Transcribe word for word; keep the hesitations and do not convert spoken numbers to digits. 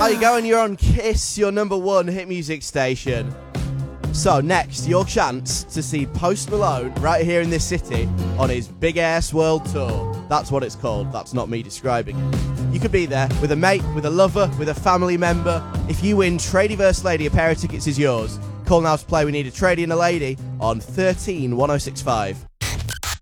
you going? You're on Kiss, your number one hit music station. So next, your chance to see Post Malone right here in this city on his Big Ass World Tour. That's what it's called. That's not me describing it. You could be there with a mate, with a lover, with a family member. If you win Tradie versus Lady, a pair of tickets is yours. Call now to play We Need a Tradie and a Lady on thirteen one oh six five.